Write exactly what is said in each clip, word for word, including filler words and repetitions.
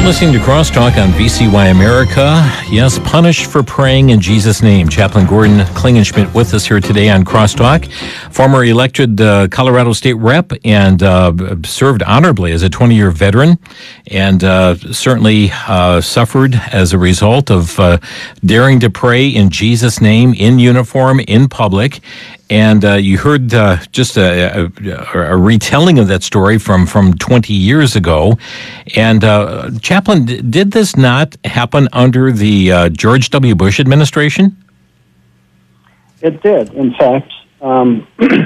listening to Crosstalk on V C Y America. Yes, punished for praying in Jesus' name. Chaplain Gordon Klingenschmitt with us here today on Crosstalk. Former elected uh, Colorado State Rep and uh, served honorably as a twenty-year veteran, and uh, certainly uh, suffered as a result of uh, daring to pray in Jesus' name, in uniform, in public. And uh, you heard uh, just a, a, a retelling of that story from, from twenty years ago. And uh, Chaplain, did this not happen under the uh, George W. Bush administration? It did, in fact. Um,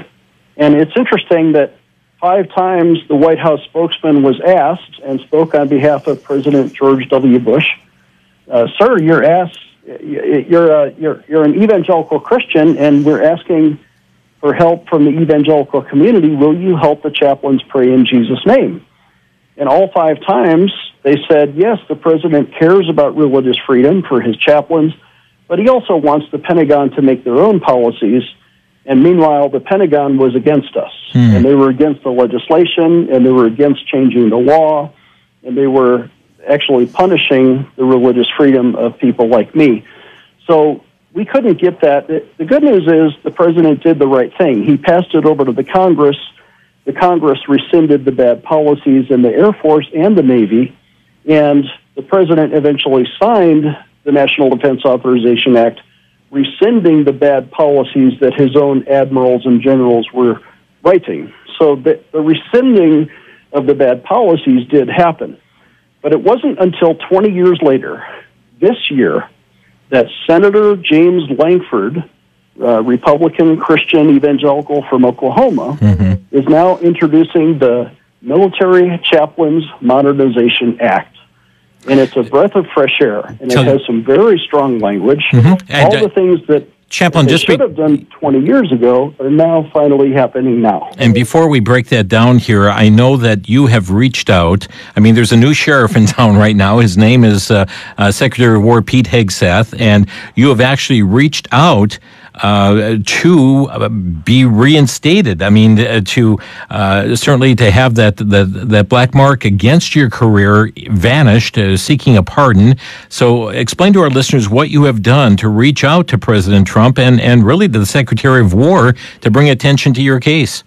and it's interesting that five times the White House spokesman was asked and spoke on behalf of President George W. Bush. Uh, Sir, you're asked, you're, a, you're, you're an evangelical Christian, and we're asking for help from the evangelical community. Will you help the chaplains pray in Jesus' name? And all five times they said, yes, the president cares about religious freedom for his chaplains, but he also wants the Pentagon to make their own policies. And meanwhile, the Pentagon was against us. Hmm. And they were against the legislation, and they were against changing the law, and they were actually punishing the religious freedom of people like me. So we couldn't get that. The good news is the president did the right thing. He passed it over to the Congress. The Congress rescinded the bad policies in the Air Force and the Navy, and the president eventually signed the National Defense Authorization Act, rescinding the bad policies that his own admirals and generals were writing. So the, the rescinding of the bad policies did happen. But it wasn't until twenty years later, this year, that Senator James Lankford, uh, Republican Christian evangelical from Oklahoma, mm-hmm. is now introducing the Military Chaplains Modernization Act. And it's a breath of fresh air, and it has some very strong language. Mm-hmm. All the things that Chaplain, they just should be- have done twenty years ago are now finally happening now. And before we break that down here, I know that you have reached out. I mean, there's a new sheriff in town right now. His name is uh, uh, Secretary of War Pete Hegseth, and you have actually reached out uh, to uh, be reinstated. I mean, uh, to uh, certainly to have that, that that black mark against your career vanished, uh, seeking a pardon. So explain to our listeners what you have done to reach out to President Trump and, and really to the Secretary of War to bring attention to your case.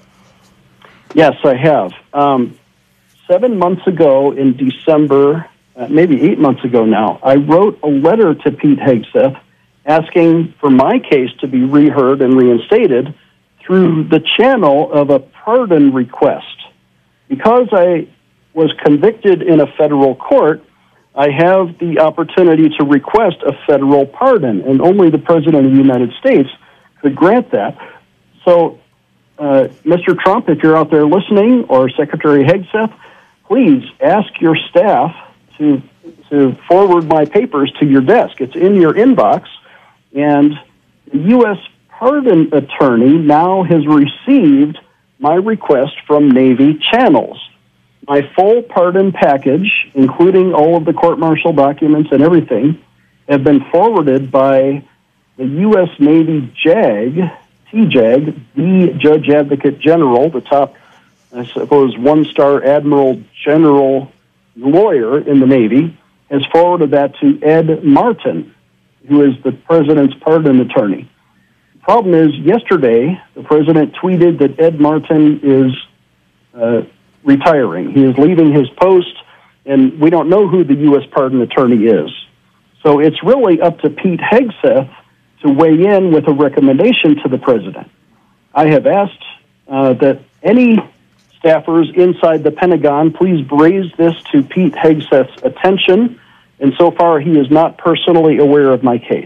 Yes, I have. Um, seven months ago in December, uh, maybe eight months ago now, I wrote a letter to Pete Hegseth asking for my case to be reheard and reinstated through the channel of a pardon request. Because I was convicted in a federal court, I have the opportunity to request a federal pardon, and only the President of the United States could grant that. So, uh, Mister Trump, if you're out there listening, or Secretary Hegseth, please ask your staff to to forward my papers to your desk. It's in your inbox, and the U S pardon attorney now has received my request from Navy channels. My full pardon package, including all of the court-martial documents and everything, have been forwarded by the U S Navy JAG, T JAG, the Judge Advocate General, the top, I suppose, one-star Admiral General lawyer in the Navy, has forwarded that to Ed Martin, who is the President's pardon attorney. The problem is, yesterday, the President tweeted that Ed Martin is uh, retiring. He is leaving his post, and we don't know who the U S pardon attorney is. So it's really up to Pete Hegseth to weigh in with a recommendation to the President. I have asked uh, that any staffers inside the Pentagon please raise this to Pete Hegseth's attention, and so far he is not personally aware of my case.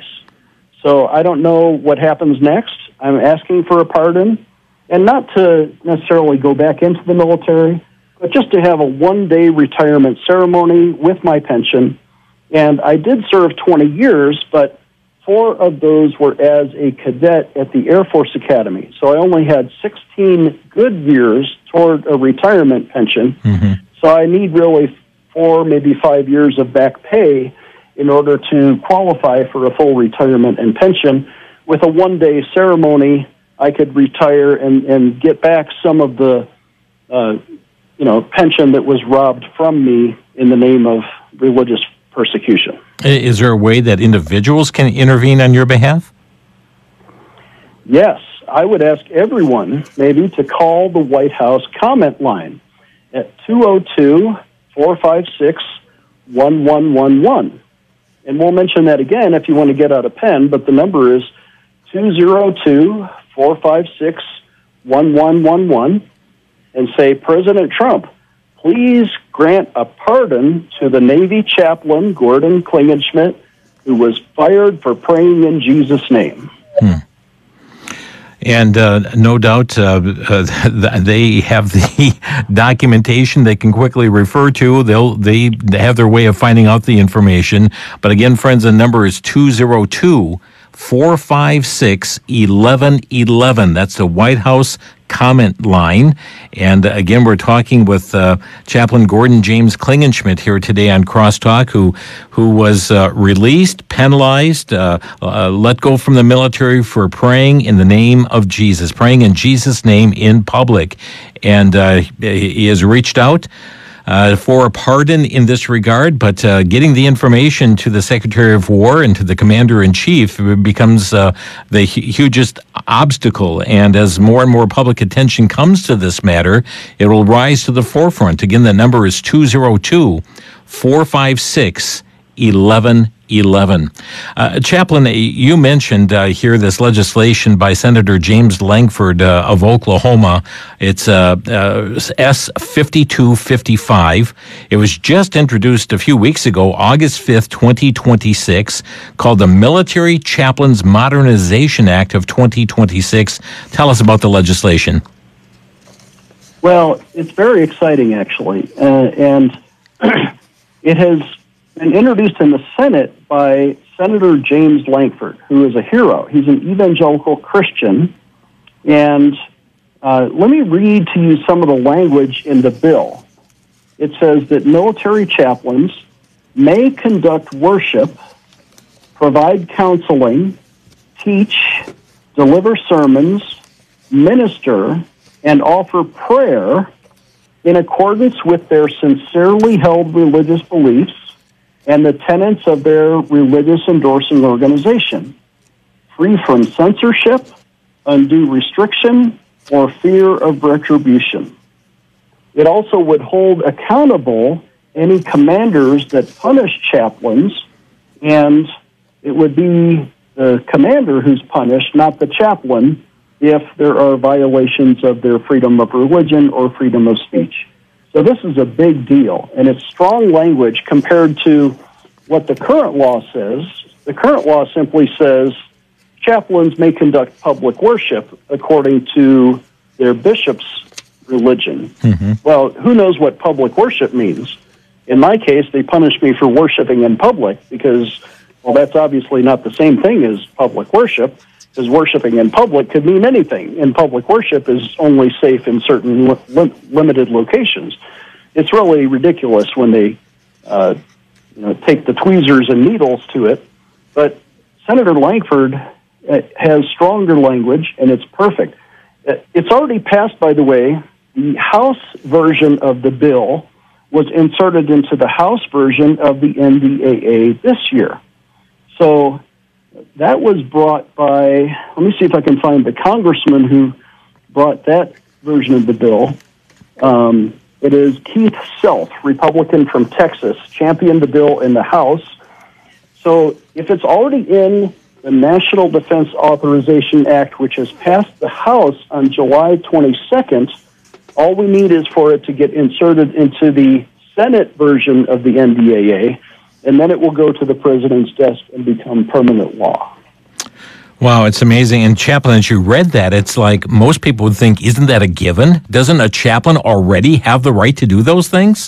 So I don't know what happens next. I'm asking for a pardon, and not to necessarily go back into the military, but just to have a one-day retirement ceremony with my pension. And I did serve twenty years, but four of those were as a cadet at the Air Force Academy. So I only had sixteen good years toward a retirement pension. Mm-hmm. So I need really four, maybe five years of back pay in order to qualify for a full retirement and pension. With a one-day ceremony, I could retire and, and get back some of the, uh, you know, pension that was robbed from me in the name of religious persecution. Is there a way that individuals can intervene on your behalf? Yes, I would ask everyone maybe to call the White House comment line at two oh two, four five six, one one one one. And we'll mention that again if you want to get out a pen, but the number is two oh two, four five six, one one one one, and say, President Trump, please grant a pardon to the Navy chaplain, Gordon Klingenschmitt, who was fired for praying in Jesus' name. Hmm. And uh, no doubt uh, uh, they have the documentation they can quickly refer to. They'll they have their way of finding out the information. But again, friends, the number is two oh two, four five six, one one one one. That's the White House comment line. And uh, again, we're talking with uh, Chaplain Gordon James Klingenschmitt here today on Crosstalk, who who was uh, released, penalized, uh, uh, let go from the military for praying in the name of Jesus, praying in Jesus' name in public. And uh, he has reached out Uh, for a pardon in this regard, but uh, getting the information to the Secretary of War and to the Commander-in-Chief becomes uh, the hu- hugest obstacle. And as more and more public attention comes to this matter, it will rise to the forefront. Again, the number is two oh two, four five six, one one one one. Uh, Chaplain, you mentioned uh, here this legislation by Senator James Lankford uh, of Oklahoma. It's uh, uh, S fifty-two fifty-five. It was just introduced a few weeks ago, August fifth, twenty twenty-six, called the Military Chaplains Modernization Act of twenty twenty-six. Tell us about the legislation. Well, it's very exciting, actually, uh, and it has been introduced in the Senate by Senator James Lankford, who is a hero. He's an evangelical Christian. And uh, let me read to you some of the language in the bill. It says that military chaplains may conduct worship, provide counseling, teach, deliver sermons, minister, and offer prayer in accordance with their sincerely held religious beliefs and the tenets of their religious endorsing organization, free from censorship, undue restriction, or fear of retribution. It also would hold accountable any commanders that punish chaplains, and it would be the commander who's punished, not the chaplain, if there are violations of their freedom of religion or freedom of speech. So this is a big deal, and it's strong language compared to what the current law says. The current law simply says chaplains may conduct public worship according to their bishop's religion. Mm-hmm. Well, who knows what public worship means? In my case, they punished me for worshiping in public because, well, that's obviously not the same thing as public worship, because worshiping in public could mean anything. And public worship is only safe in certain li- lim- limited locations. It's really ridiculous when they uh, you know, take the tweezers and needles to it. But Senator Lankford uh, has stronger language, and it's perfect. Uh, it's already passed, by the way. The House version of the bill was inserted into the House version of the N D A A this year. So that was brought by, let me see if I can find the congressman who brought that version of the bill. Um, it is Keith Self, Republican from Texas, championed the bill in the House. So if it's already in the National Defense Authorization Act, which has passed the House on July twenty-second, all we need is for it to get inserted into the Senate version of the N D A A, and then it will go to the president's desk and become permanent law. Wow, it's amazing. And Chaplain, as you read that, it's like most people would think, isn't that a given? Doesn't a chaplain already have the right to do those things?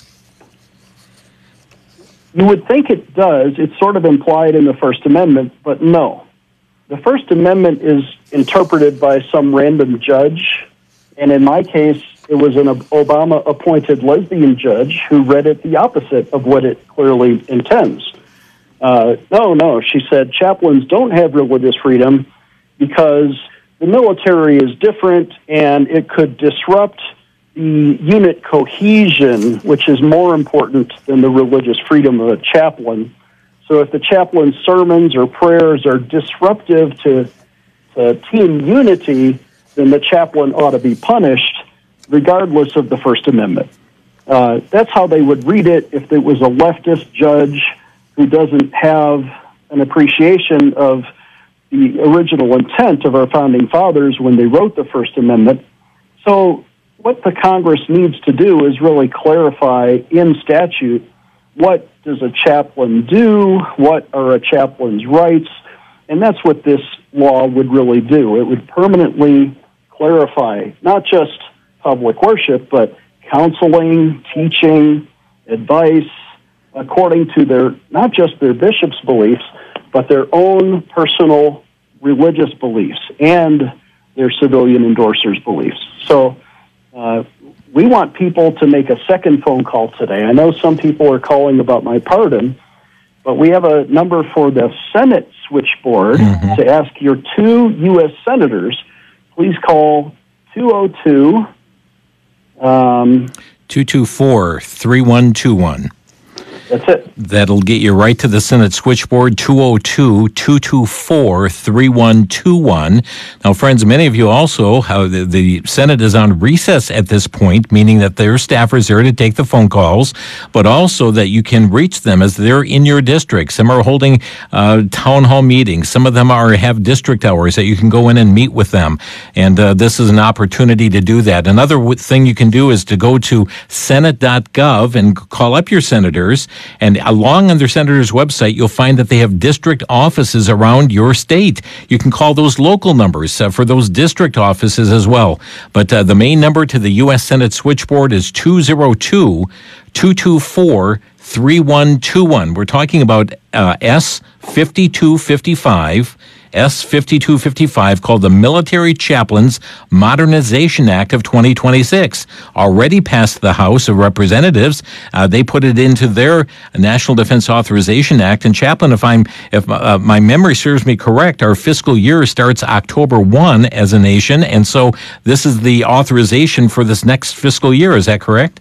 You would think it does. It's sort of implied in the First Amendment, but no. The First Amendment is interpreted by some random judge, and in my case, it was an Obama-appointed lesbian judge who read it the opposite of what it clearly intends. Uh, no, no, she said chaplains don't have religious freedom because the military is different and it could disrupt the unit cohesion, which is more important than the religious freedom of a chaplain. So if the chaplain's sermons or prayers are disruptive to, to team unity, then the chaplain ought to be punished, regardless of the First Amendment. Uh, that's how they would read it if it was a leftist judge who doesn't have an appreciation of the original intent of our founding fathers when they wrote the First Amendment. So what the Congress needs to do is really clarify in statute what does a chaplain do, what are a chaplain's rights, and that's what this law would really do. It would permanently clarify not just public worship, but counseling, teaching, advice, according to their, not just their bishop's beliefs, but their own personal religious beliefs and their civilian endorsers' beliefs. So uh, we want people to make a second phone call today. I know some people are calling about my pardon, but we have a number for the Senate switchboard mm-hmm. to ask your two U S senators. Please call two oh two Um, two two four, three one two one. That's it. That'll get you right to the Senate switchboard, two oh two, two two four, three one two one. Now, friends, many of you also, how the, the Senate is on recess at this point, meaning that their staffers are there to take the phone calls, but also that you can reach them as they're in your district. Some are holding uh, town hall meetings. Some of them are have district hours that you can go in and meet with them. And uh, this is an opportunity to do that. Another w- thing you can do is to go to senate dot gov and call up your senators. And along on their senator's website, you'll find that they have district offices around your state. You can call those local numbers uh, for those district offices as well. But uh, the main number to the U S Senate switchboard is two oh two, two two four, three one two one. We're talking about uh, S fifty-two fifty-five. S fifty-two fifty-five, called the Military Chaplains Modernization Act of twenty twenty-six, already passed the House of Representatives. Uh, they put it into their National Defense Authorization Act. And Chaplain, if I'm if uh, my memory serves me correct, our fiscal year starts October first as a nation, and so this is the authorization for this next fiscal year. Is that correct?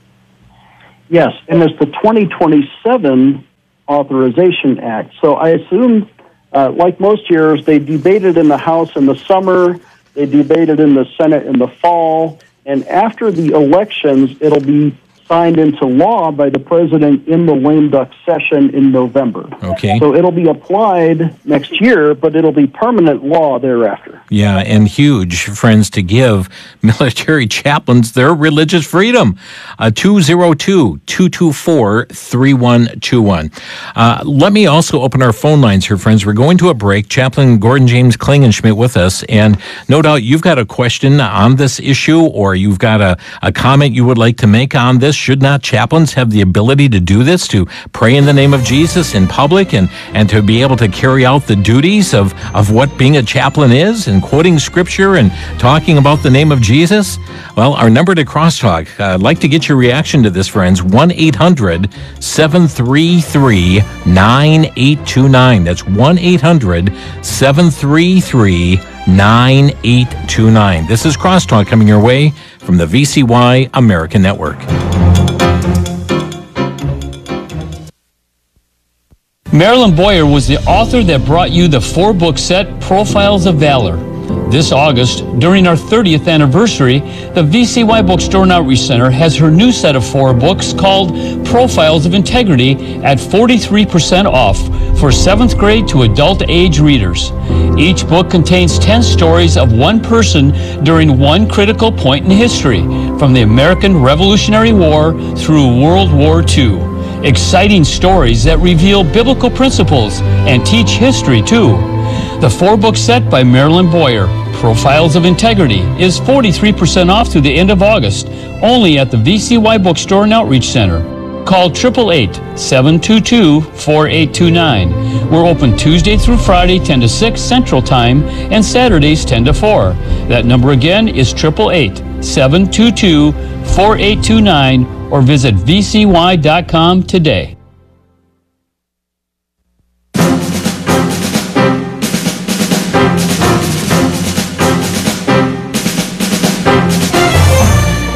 Yes, and it's the twenty twenty-seven Authorization Act. So I assume. Uh, like most years, they debated in the House in the summer, they debated in the Senate in the fall, and after the elections, it'll be signed into law by the president in the lame duck session in November. Okay. So it'll be applied next year, but it'll be permanent law thereafter. Yeah, and huge, friends, to give military chaplains their religious freedom. Uh, two oh two, two two four, three one two one. Uh, let me also open our phone lines here, friends. We're going to a break. Chaplain Gordon James Klingenschmitt with us, and no doubt you've got a question on this issue, or you've got a, a comment you would like to make on this. Should not chaplains have the ability to do this, to pray in the name of Jesus in public and, and to be able to carry out the duties of, of what being a chaplain is, and quoting scripture and talking about the name of Jesus? Well, our number to crosstalk, uh, I'd like to get your reaction to this, friends, one eight hundred, seven three three, nine eight two nine. That's one eight hundred, seven three three, nine eight two nine. This is Crosstalk coming your way from the V C Y American Network. Marilyn Boyer was the author that brought you the four-book set Profiles of Valor. This August, during our thirtieth anniversary, the V C Y Bookstore and Outreach Center has her new set of four books called Profiles of Integrity at forty-three percent off for seventh grade to adult age readers. Each book contains ten stories of one person during one critical point in history, from the American Revolutionary War through World War Two. Exciting stories that reveal biblical principles and teach history too. The four-book set by Marilyn Boyer, Profiles of Integrity, is forty-three percent off through the end of August, only at the V C Y Bookstore and Outreach Center. Call eight eight eight, seven two two, four eight two nine. We're open Tuesday through Friday, ten to six Central Time, and Saturdays, ten to four. That number again is eight eight eight, seven two two, four eight two nine, or visit v c y dot com today.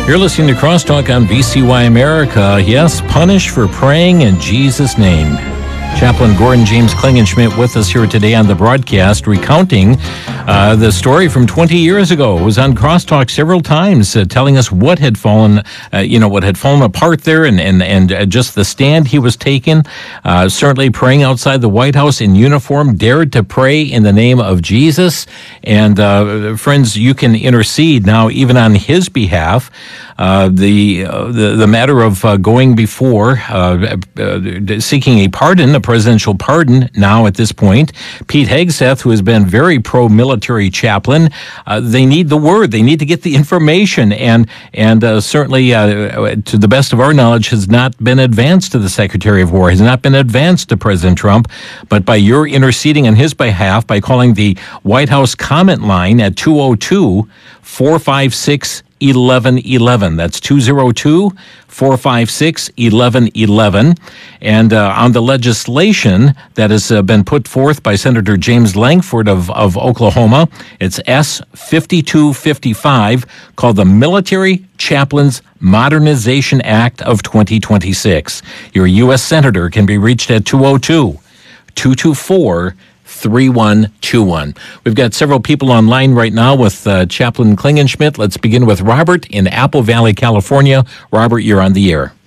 You're listening to Crosstalk on V C Y America. Yes, punish for praying in Jesus' name. Chaplain Gordon James Klingenschmitt with us here today on the broadcast, recounting uh, the story from twenty years ago. It was on Crosstalk several times, uh, telling us what had fallen, uh, you know, what had fallen apart there, and and and uh, just the stand he was taking. Uh, certainly, praying outside the White House in uniform, dared to pray in the name of Jesus. And uh, friends, you can intercede now, even on his behalf. Uh, the, uh, the the matter of uh, going before, uh, uh, seeking a pardon, a presidential pardon now at this point. Pete Hegseth, who has been very pro-military chaplain, uh, they need the word. They need to get the information. And and uh, certainly, uh, to the best of our knowledge, has not been advanced to the Secretary of War, has not been advanced to President Trump. But by your interceding on his behalf, by calling the White House comment line at two oh two, four five six, eleven eleven. That's two oh two, four five six, eleven eleven. And uh, on the legislation that has uh, been put forth by Senator James Lankford of, of Oklahoma, it's S fifty-two fifty-five, called the Military Chaplains Modernization Act of twenty twenty-six. Your U S Senator can be reached at two oh two, two two four, three one two one. We've got several people online right now with uh, Chaplain Klingenschmitt. Let's begin with Robert in Apple Valley, California. Robert, you're on the air.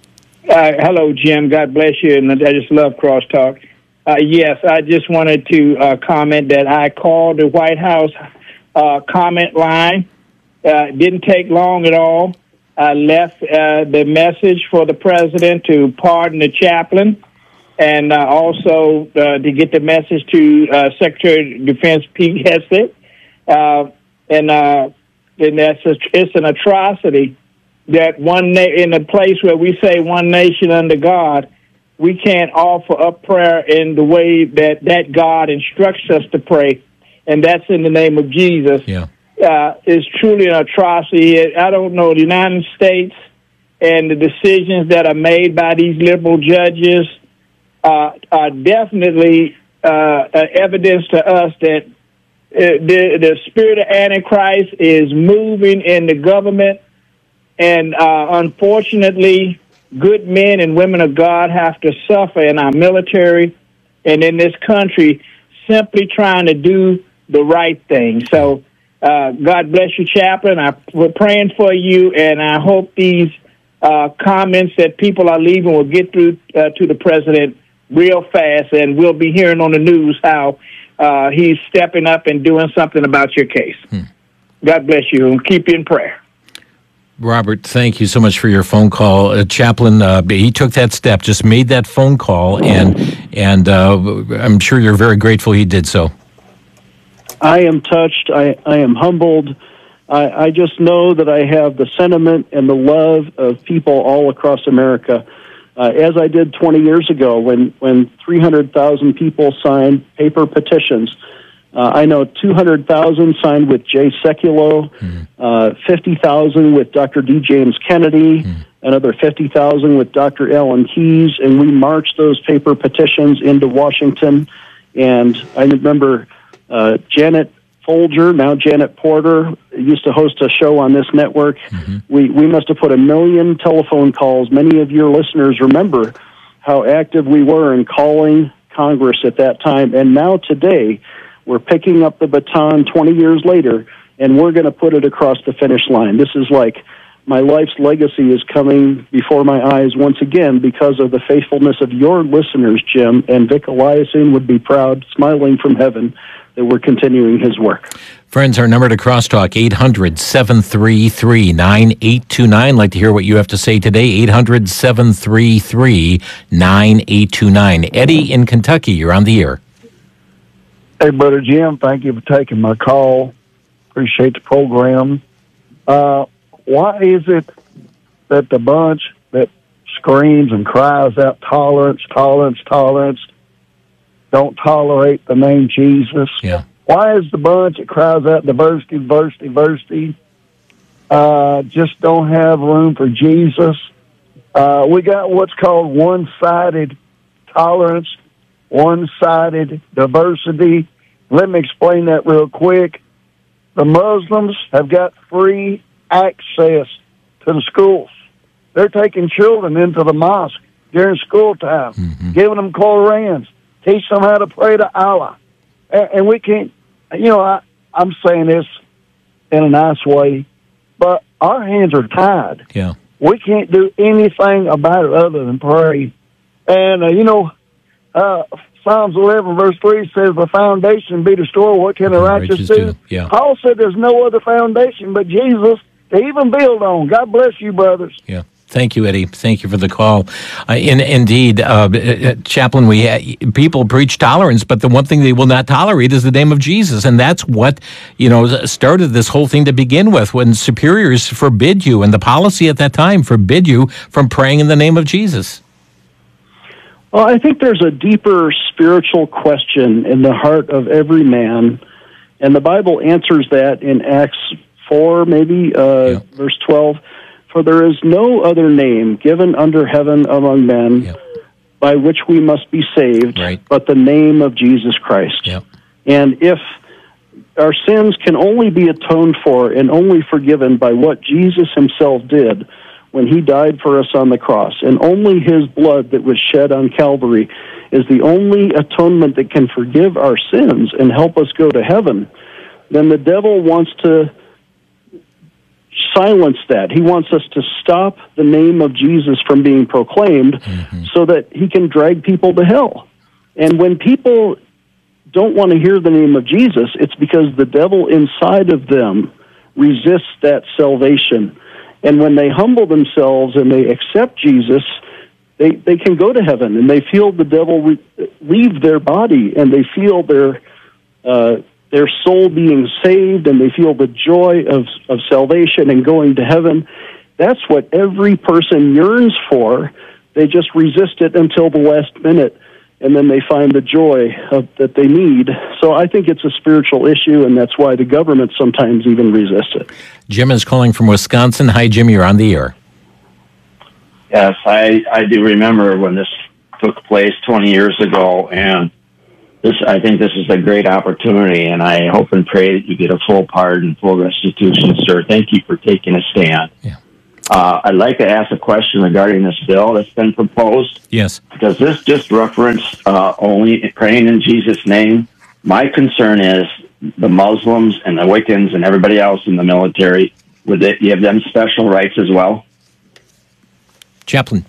Uh, hello, Jim. God bless you, and I just love Crosstalk. Uh, yes, I just wanted to uh, comment that I called the White House uh, comment line. Uh, it didn't take long at all. I left uh, the message for the president to pardon the chaplain, and uh, also uh, to get the message to uh, Secretary of Defense Pete Hegseth. Uh, and uh, and that's a, it's an atrocity that one na- in a place where we say one nation under God, we can't offer up prayer in the way that that God instructs us to pray, and that's in the name of Jesus. Yeah. Uh, it's truly an atrocity. I don't know, the United States and the decisions that are made by these liberal judges Uh, are definitely uh, uh, evidence to us that uh, the, the spirit of Antichrist is moving in the government, and uh, unfortunately, good men and women of God have to suffer in our military and in this country simply trying to do the right thing. So, uh, God bless you, Chaplain. I, we're praying for you, and I hope these uh, comments that people are leaving will get through uh, to the president real fast, and we'll be hearing on the news how uh, he's stepping up and doing something about your case. Hmm. God bless you, and keep you in prayer. Robert, thank you so much for your phone call. Uh, Chaplain, uh, he took that step, just made that phone call, and and uh, I'm sure you're very grateful he did so. I am touched. I, I am humbled. I, I just know that I have the sentiment and the love of people all across America. Uh, as I did twenty years ago when, when three hundred thousand people signed paper petitions. Uh, I know two hundred thousand signed with Jay Sekulow, mm-hmm. uh, fifty thousand with Doctor D. James Kennedy, mm-hmm. another fifty thousand with Doctor Alan Keyes, and we marched those paper petitions into Washington. And I remember uh, Janet Folger, now Janet Porter, used to host a show on this network. Mm-hmm. We we must have put a million telephone calls. Many of your listeners remember how active we were in calling Congress at that time. And now today, we're picking up the baton twenty years later, and we're going to put it across the finish line. This is like my life's legacy is coming before my eyes once again because of the faithfulness of your listeners, Jim, and Vic Eliason would be proud, smiling from heaven, that we're continuing his work. Friends, our number to Crosstalk, eight hundred, seven three three, nine eight two nine. Like to hear what you have to say today, eight hundred, seven three three, nine eight two nine. Eddie in Kentucky, you're on the air. Hey, Brother Jim, thank you for taking my call. Appreciate the program. Uh, why is it that the bunch that screams and cries out tolerance, tolerance, tolerance, don't tolerate the name Jesus? Yeah. Why is the bunch that cries out diversity, diversity, diversity, uh, just don't have room for Jesus? Uh, we got what's called one-sided tolerance, one-sided diversity. Let me explain that real quick. The Muslims have got free access to the schools. They're taking children into the mosque during school time, mm-hmm. giving them Korans, teach them how to pray to Allah. And, and we can't, you know, I, I'm saying this in a nice way, but our hands are tied. Yeah. We can't do anything about it other than pray. And, uh, you know, uh, Psalms eleven, verse three says, the foundation be destroyed. What can the righteous, righteous do? do? Yeah. Paul said there's no other foundation but Jesus to even build on. God bless you, brothers. Yeah. Thank you, Eddie. Thank you for the call. Uh, in, indeed, uh, Chaplain, we ha- people preach tolerance, but the one thing they will not tolerate is the name of Jesus, and that's what you know started this whole thing to begin with. When superiors forbid you, and the policy at that time forbid you from praying in the name of Jesus. Well, I think there's a deeper spiritual question in the heart of every man, and the Bible answers that in Acts four, maybe uh, yeah. verse twelve. For there is no other name given under heaven among men yep. by which we must be saved, right. but the name of Jesus Christ. Yep. And if our sins can only be atoned for and only forgiven by what Jesus himself did when he died for us on the cross, and only his blood that was shed on Calvary is the only atonement that can forgive our sins and help us go to heaven, then the devil wants to silence that. He wants us to stop the name of Jesus from being proclaimed mm-hmm. so that he can drag people to hell. And when people don't want to hear the name of Jesus, it's because the devil inside of them resists that salvation. And when they humble themselves and they accept Jesus, they, they can go to heaven, and they feel the devil re- leave their body, and they feel their uh, their soul being saved, and they feel the joy of, of salvation and going to heaven. That's what every person yearns for. They just resist it until the last minute, and then they find the joy of, that they need. So I think it's a spiritual issue, and that's why the government sometimes even resists it. Jim is calling from Wisconsin. Hi, Jim, you're on the air. Yes, I, I do remember when this took place twenty years ago, and This, I think this is a great opportunity, and I hope and pray that you get a full pardon, full restitution, sir. Thank you for taking a stand. Yeah. Uh, I'd like to ask a question regarding this bill that's been proposed. Yes. Does this just reference uh, only praying in Jesus' name? My concern is the Muslims and the Wiccans and everybody else in the military, would they give them special rights as well? Chaplain.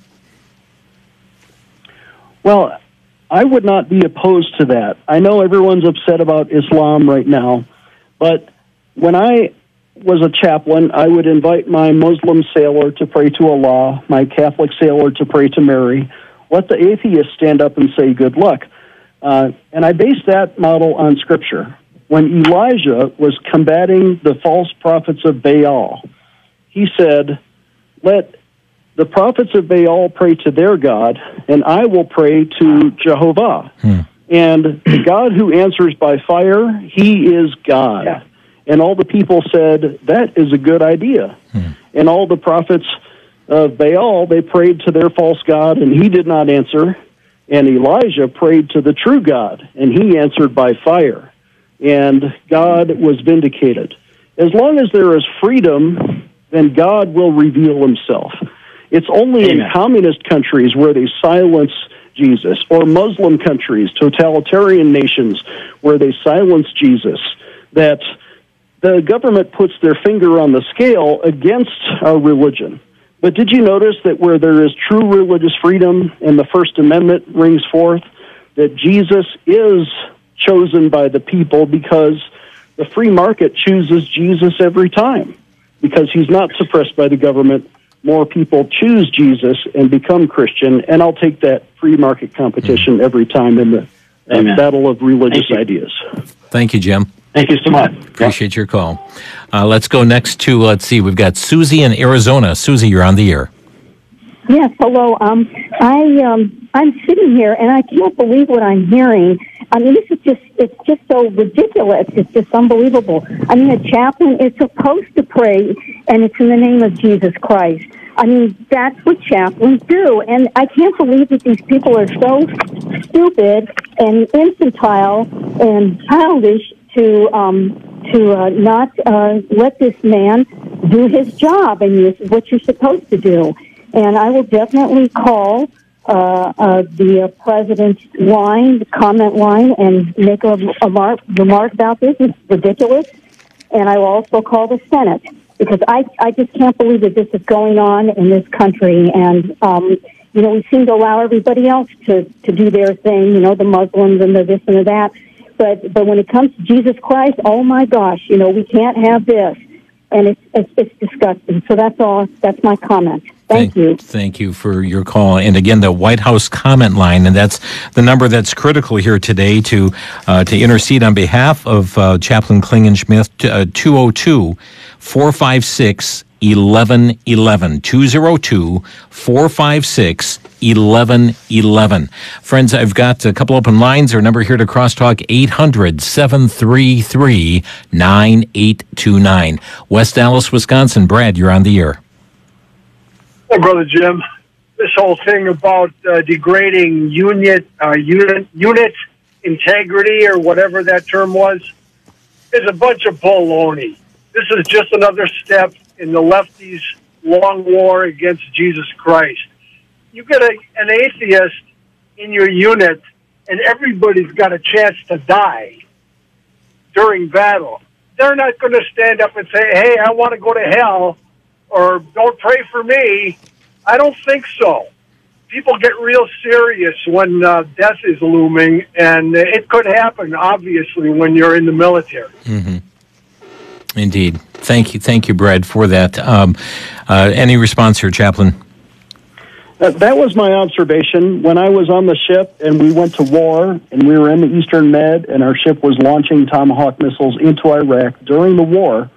Well, I would not be opposed to that. I know everyone's upset about Islam right now, but when I was a chaplain, I would invite my Muslim sailor to pray to Allah, my Catholic sailor to pray to Mary. Let the atheists stand up and say good luck. Uh, and I based that model on Scripture. When Elijah was combating the false prophets of Baal, he said, let the prophets of Baal pray to their God, and I will pray to Jehovah. Hmm. And the God who answers by fire, he is God. Yeah. And all the people said, that is a good idea. Hmm. And all the prophets of Baal, they prayed to their false god, and he did not answer. And Elijah prayed to the true God, and he answered by fire. And God was vindicated. As long as there is freedom, then God will reveal himself. It's only Amen. In communist countries where they silence Jesus, or Muslim countries, totalitarian nations, where they silence Jesus, that the government puts their finger on the scale against our religion. But did you notice that where there is true religious freedom and the First Amendment rings forth, that Jesus is chosen by the people because the free market chooses Jesus every time, because he's not suppressed by the government. More people choose Jesus and become Christian, and I'll take that free market competition mm-hmm. every time in the uh, battle of religious ideas. Thank you, Jim. Thank you so much. Appreciate your call. Uh, let's go next to, let's see, we've got Susie in Arizona. Susie, you're on the air. Yes, hello. Um, I, um, I'm sitting here, and I can't believe what I'm hearing. I mean, this is just, it's just so ridiculous. It's just unbelievable. I mean, a chaplain is supposed to pray, and it's in the name of Jesus Christ. I mean, that's what chaplains do. And I can't believe that these people are so stupid and infantile and childish to um, to uh, not uh, let this man do his job, and this is what you're supposed to do. And I will definitely call uh, uh, the uh, president's line, the comment line, and make a, a mark, remark about this. It's ridiculous. And I will also call the Senate, because I, I just can't believe that this is going on in this country. And, um, you know, we seem to allow everybody else to, to do their thing, you know, the Muslims and the this and the that. But, but when it comes to Jesus Christ, oh, my gosh, you know, we can't have this. And it's, it's, it's disgusting. So that's all. That's my comment. Thank, thank you. Thank you for your call. And again, the White House comment line, and that's the number that's critical here today to uh, to intercede on behalf of uh, Chaplain Klingenschmitt, uh, two oh two, four five six, eleven eleven, two oh two, four five six, eleven eleven. Friends, I've got a couple open lines. Our number here to Crosstalk, eight hundred, seven three three, nine eight two nine. West Dallas, Wisconsin. Brad, you're on the air. Hey, Brother Jim. This whole thing about uh, degrading unit, uh, unit, unit integrity, or whatever that term was, is a bunch of baloney. This is just another step in the lefties' long war against Jesus Christ. You get a, an atheist in your unit, and everybody's got a chance to die during battle. They're not going to stand up and say, hey, I want to go to hell, or don't pray for me. I don't think so. People get real serious when uh, death is looming, and it could happen, obviously, when you're in the military. Mm-hmm. Indeed. Thank you, thank you, Brad, for that. Um, uh, any response here, Chaplain? Uh, that was my observation. When I was on the ship and we went to war and we were in the Eastern Med and our ship was launching Tomahawk missiles into Iraq during the war,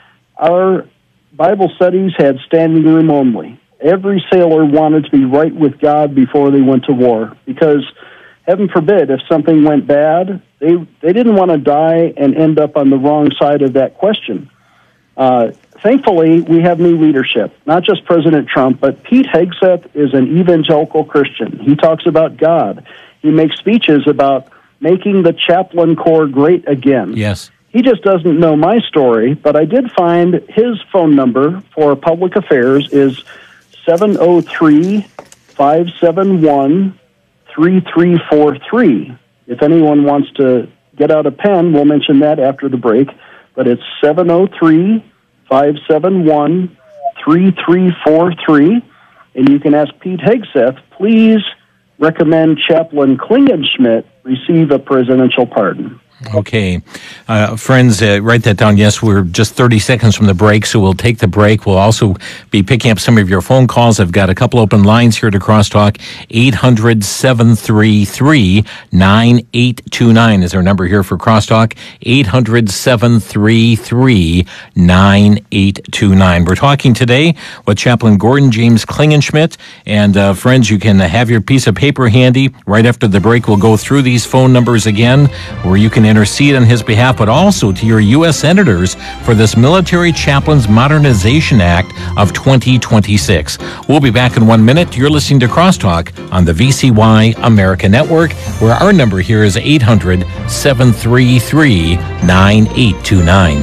our Bible studies had standing room only. Every sailor wanted to be right with God before they went to war, because heaven forbid if something went bad, they they didn't want to die and end up on the wrong side of that question. Uh, thankfully, we have new leadership, not just President Trump, but Pete Hegseth is an evangelical Christian. He talks about God. He makes speeches about making the chaplain corps great again. Yes. He just doesn't know my story, but I did find his phone number for public affairs is seven oh three, five seven one, three three four three. If anyone wants to get out a pen, we'll mention that after the break. But it's seven oh three, five seven one, three three four three. And you can ask Pete Hegseth, please recommend Chaplain Klingenschmitt receive a presidential pardon. Okay. Uh, friends, uh, write that down. Yes, we're just thirty seconds from the break, so we'll take the break. We'll also be picking up some of your phone calls. I've got a couple open lines here to Crosstalk. eight hundred, seven three three, nine eight two nine is our number here for Crosstalk. eight hundred, seven three three, nine eight two nine. We're talking today with Chaplain Gordon James Klingenschmitt. And uh, friends, you can have your piece of paper handy. Right after the break, we'll go through these phone numbers again, where you can intercede on his behalf, but also to your U S senators for this Military Chaplains Modernization Act of twenty twenty-six. We'll be back in one minute. You're listening to Crosstalk on the V C Y America Network, where our number here is eight hundred, seven three three, nine eight two nine.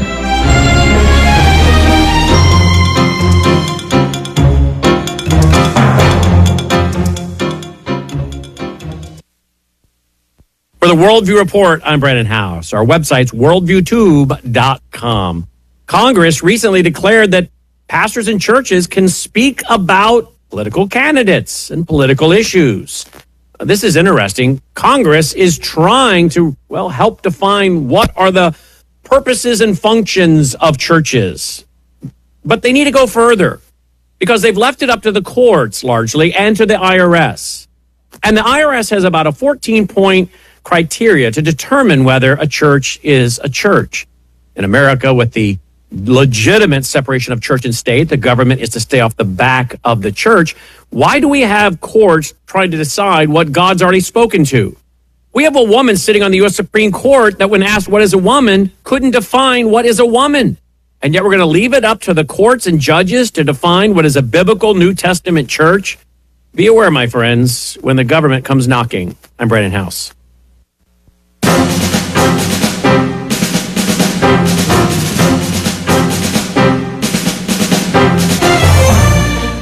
For the Worldview Report, I'm Brandon House. Our website's worldview tube dot com. Congress recently declared that pastors and churches can speak about political candidates and political issues. This is interesting. Congress is trying to, well, help define what are the purposes and functions of churches. But they need to go further, because they've left it up to the courts largely and to the I R S. And the I R S has about a fourteen-point criteria to determine whether a church is a church. In America, with the legitimate separation of church and state, the government is to stay off the back of the church. Why do we have courts trying to decide what God's already spoken to? We have a woman sitting on the U S Supreme Court that, when asked what is a woman, couldn't define what is a woman. And yet we're going to leave it up to the courts and judges to define what is a biblical New Testament church. Be aware, my friends, when the government comes knocking. I'm Brandon House.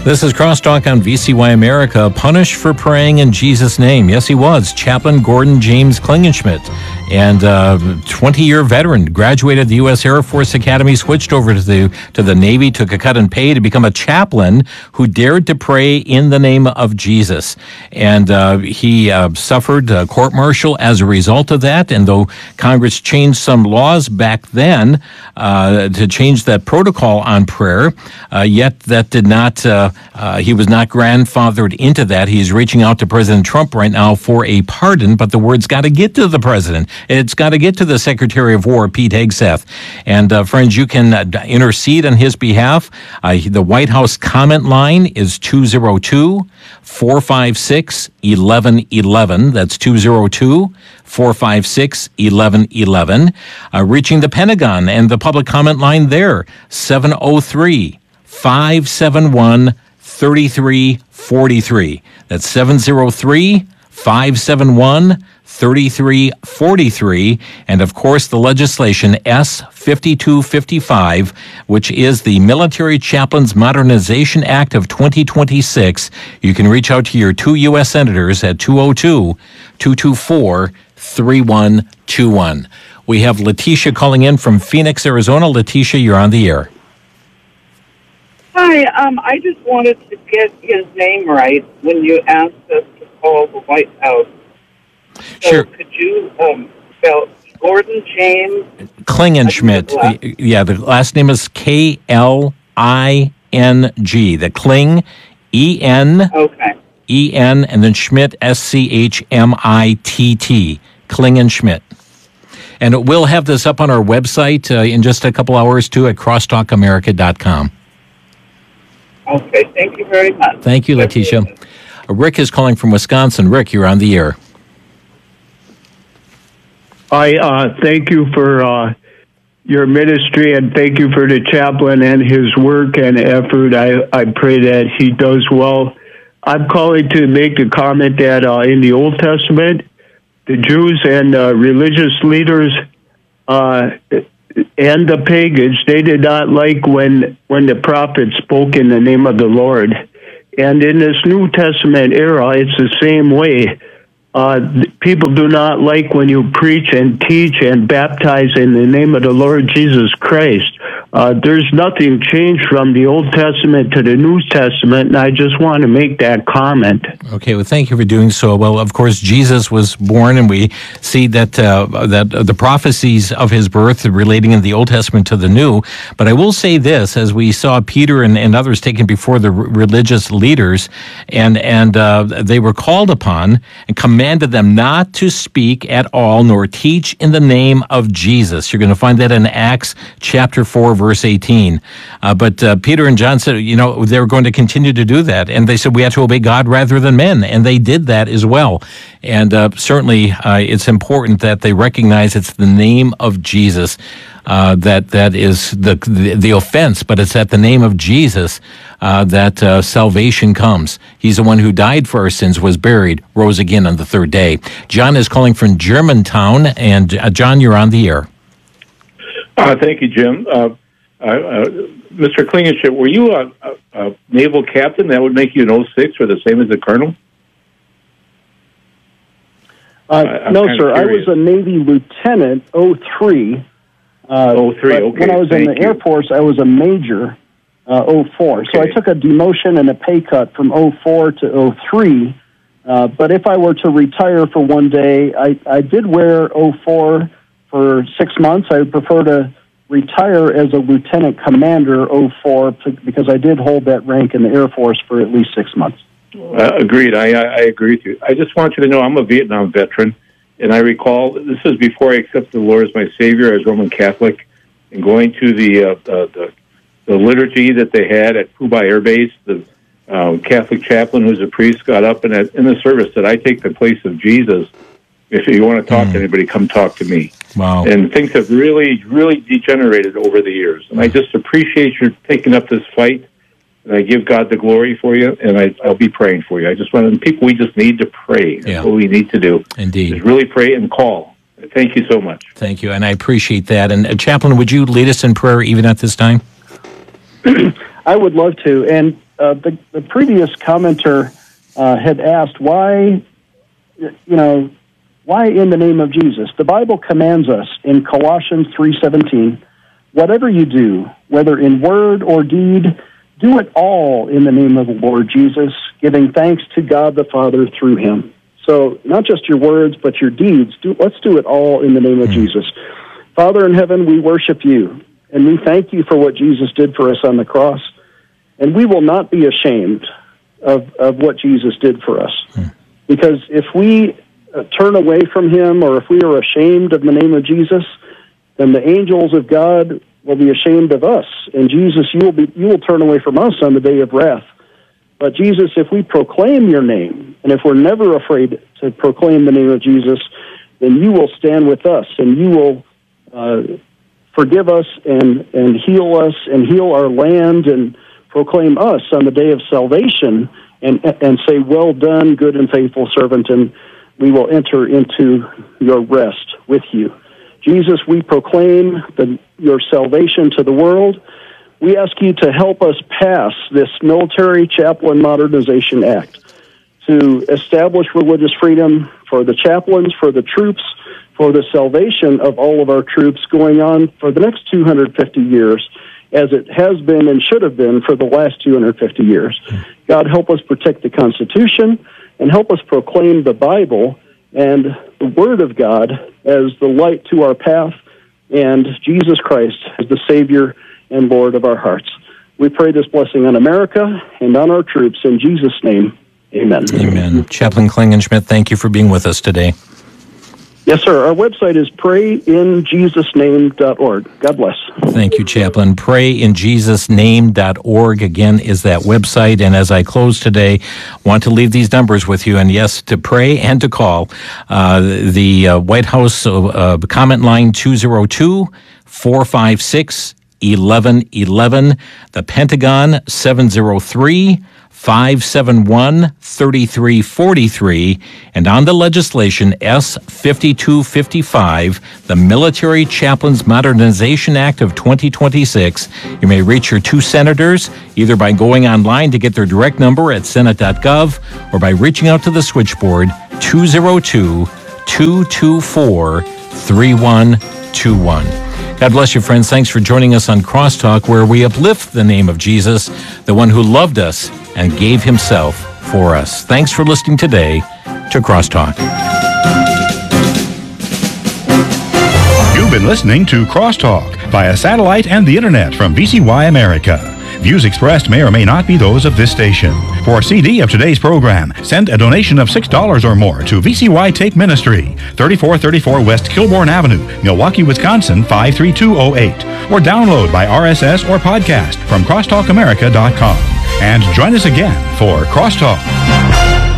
This is Crosstalk on V C Y America. Punished for praying in Jesus' name. Yes, he was. Chaplain Gordon James Klingenschmitt. And uh, twenty-year veteran, graduated the U S Air Force Academy, switched over to the to the Navy, took a cut in pay to become a chaplain who dared to pray in the name of Jesus. And uh, he uh, suffered a court-martial as a result of that. And though Congress changed some laws back then uh, to change that protocol on prayer, uh, yet that did not, uh, uh, he was not grandfathered into that. He's reaching out to President Trump right now for a pardon, but the word's got to get to the president. It's got to get to the Secretary of War, Pete Hegseth. And uh, friends, you can uh, intercede on his behalf. Uh, the White House comment line is two oh two, four five six, one one one one. That's two oh two, four five six, one one one one. Uh, reaching the Pentagon and the public comment line there, seven oh three, five seven one, three three four three. That's seven oh three, five seven one, three three four three. And of course, the legislation S fifty-two fifty-five, which is the Military Chaplains Modernization Act of twenty twenty-six. You can reach out to your two U S senators at two oh two, two two four, three one two one. We have Letitia calling in from Phoenix, Arizona. Letitia, you're on the air. Hi, um, I just wanted to get his name right when you asked us to call the White House. So Sure. could you um, spell Gordon James Klingenschmitt. Yeah, the last name is K L I N G. The Kling, E N, Okay. E N, and then Schmidt, S C H M I T T. Klingenschmitt. And we'll have this up on our website uh, in just a couple hours, too, at crosstalk america dot com. Okay, thank you very much. Thank you, Letitia. Rick is calling from Wisconsin. Rick, you're on the air. I uh, thank you for uh, your ministry, and thank you for the chaplain and his work and effort. I, I pray that he does well. I'm calling to make the comment that uh, in the Old Testament, the Jews and uh, religious leaders uh, and the pagans, they did not like when when the prophets spoke in the name of the Lord. And in this New Testament era, it's the same way. Uh, people do not like when you preach and teach and baptize in the name of the Lord Jesus Christ. Uh, there's nothing changed from the Old Testament to the New Testament, and I just want to make that comment. Okay, well, thank you for doing so. Well, of course, Jesus was born, and we see that uh, that the prophecies of his birth relating in the Old Testament to the New. But I will say this, as we saw Peter and, and others taken before the r- religious leaders, and, and uh, they were called upon and commanded them not to speak at all nor teach in the name of Jesus. You're going to find that in Acts chapter four, verse eighteen. Uh, but uh, Peter and John said, you know, they were going to continue to do that. And they said, we have to obey God rather than men. And they did that as well. And uh, certainly uh, it's important that they recognize it's the name of Jesus uh, that that is the, the the offense, but it's at the name of Jesus uh, that uh, salvation comes. He's the one who died for our sins, was buried, rose again on the third day. John is calling from Germantown. And uh, John, you're on the air. Uh, thank you, Jim. Uh, uh, uh, Mister Klingenschmitt, were you a, a, a naval captain? That would make you an oh six or the same as a colonel? Uh, no, sir. I was a Navy lieutenant, oh three. Uh, oh three, okay. When I was in the you. Air Force, I was a major, uh, oh four. Okay. So I took a demotion and a pay cut from oh four to oh three. Uh, but if I were to retire for one day, I, I did wear oh four for six months. I would prefer to retire as a lieutenant commander oh four because I did hold that rank in the Air Force for at least six months. Uh, agreed. I, I, I agree with you. I just want you to know I'm a Vietnam veteran, and I recall this is before I accepted the Lord as my Savior as Roman Catholic, and going to the uh, the, the the liturgy that they had at Phu Bai Air Base. The uh, Catholic chaplain, who's a priest, got up and at, in the service said, "I take the place of Jesus. If you want to talk mm. to anybody, come talk to me." Wow. And things have really, really degenerated over the years. And I just appreciate your taking up this fight. And I give God the glory for you, and I, I'll be praying for you. I just want to, people, we just need to pray. That's yeah. what we need to do. Indeed. Is really pray and call. Thank you so much. Thank you, and I appreciate that. And uh, Chaplain, would you lead us in prayer even at this time? I would love to. And uh, the, the previous commenter uh, had asked why, you know, why in the name of Jesus? The Bible commands us in Colossians three seventeen, whatever you do, whether in word or deed, do it all in the name of the Lord Jesus, giving thanks to God the Father through him. So not just your words, but your deeds. Do, let's do it all in the name of mm-hmm. Jesus. Father in heaven, we worship you, and we thank you for what Jesus did for us on the cross. And we will not be ashamed of, of what Jesus did for us. Mm-hmm. Because if we uh, turn away from him, or if we are ashamed of the name of Jesus, then the angels of God will be ashamed of us. And Jesus, you will be, you will turn away from us on the day of wrath. But Jesus, if we proclaim your name, and if we're never afraid to proclaim the name of Jesus, then you will stand with us, and you will uh, forgive us and, and heal us and heal our land and proclaim us on the day of salvation and, and say, well done, good and faithful servant, and we will enter into your rest with you. Jesus, we proclaim the, your salvation to the world. We ask you to help us pass this Military Chaplain Modernization Act to establish religious freedom for the chaplains, for the troops, for the salvation of all of our troops going on for the next two hundred fifty years, as it has been and should have been for the last two hundred fifty years. God, help us protect the Constitution and help us proclaim the Bible and the Word of God as the light to our path, and Jesus Christ as the Savior and Lord of our hearts. We pray this blessing on America and on our troops. In Jesus' name, amen. Amen. Chaplain Klingenschmitt, thank you for being with us today. Yes, sir. Our website is pray in jesus name dot org. God bless. Thank you, Chaplain. pray in jesus name dot org, again, is that website. And as I close today, want to leave these numbers with you. And yes, to pray and to call. Uh, the uh, White House uh, comment line two oh two, four five six, eleven eleven. The Pentagon seven oh three, five seven one, three three four three, and on the legislation S fifty-two fifty-five, the Military Chaplains Modernization Act of twenty twenty-six. You may reach your two senators either by going online to get their direct number at senate dot gov or by reaching out to the switchboard two oh two, two two four, three one two one. God bless you, friends. Thanks for joining us on Crosstalk, where we uplift the name of Jesus, the one who loved us and gave himself for us. Thanks for listening today to Crosstalk. You've been listening to Crosstalk via satellite and the internet from V C Y America. Views expressed may or may not be those of this station. For a C D of today's program, send a donation of six dollars or more to V C Y Take Ministry, thirty-four thirty-four West Kilbourne Avenue, Milwaukee, Wisconsin, five three two oh eight. Or download by R S S or podcast from crosstalk america dot com. And join us again for Crosstalk.